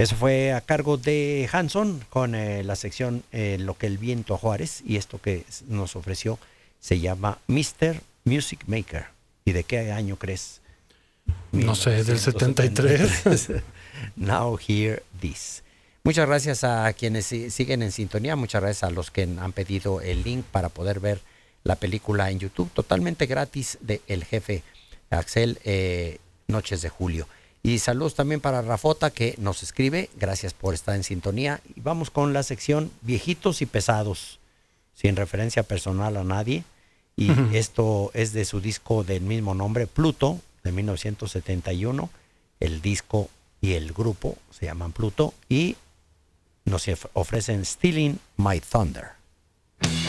Eso fue a cargo de Hanson con la sección Lo que el viento a Juárez, y esto que nos ofreció se llama Mr. Music Maker. ¿Y de qué año crees? No sé, del 73. Now Hear This. Muchas gracias a quienes siguen en sintonía, muchas gracias a los que han pedido el link para poder ver la película en YouTube, totalmente gratis, de El Jefe Axel, Noches de Julio. Y saludos también para Rafota, que nos escribe, gracias por estar en sintonía. Y vamos con la sección Viejitos y Pesados, sin referencia personal a nadie. Y esto es de su disco del mismo nombre, Pluto, de 1971. El disco y el grupo se llaman Pluto y nos ofrecen Stealing My Thunder.